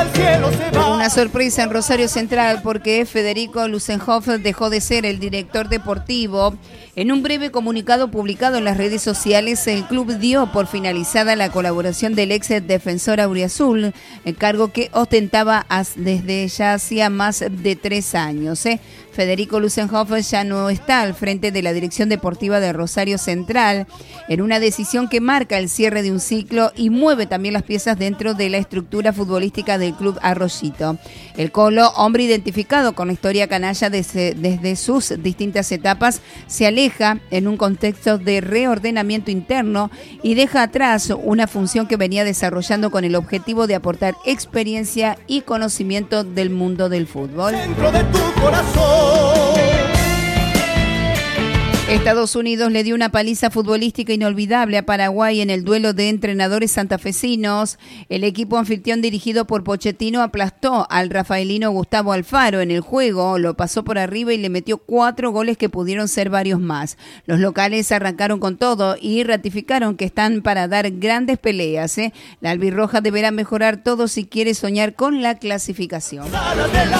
Una sorpresa en Rosario Central porque Federico Lusenhoff dejó de ser el director deportivo. En un breve comunicado publicado en las redes sociales, el club dio por finalizada la colaboración del ex defensor auriazul, el cargo que ostentaba desde ya hacía más de 3 años. Federico Lusenhoff ya no está al frente de la dirección deportiva de Rosario Central, en una decisión que marca el cierre de un ciclo y mueve también las piezas dentro de la estructura futbolística del club Arroyito. El Colo, hombre identificado con la historia canalla desde sus distintas etapas, se aleja en un contexto de reordenamiento interno y deja atrás una función que venía desarrollando con el objetivo de aportar experiencia y conocimiento del mundo del fútbol. Dentro de tu corazón. Estados Unidos le dio una paliza futbolística inolvidable a Paraguay en el duelo de entrenadores santafesinos. El equipo anfitrión dirigido por Pochettino aplastó al rafaelino Gustavo Alfaro en el juego, lo pasó por arriba y le metió 4 goles que pudieron ser varios más. Los locales arrancaron con todo y ratificaron que están para dar grandes peleas. La albirroja deberá mejorar todo si quiere soñar con la clasificación.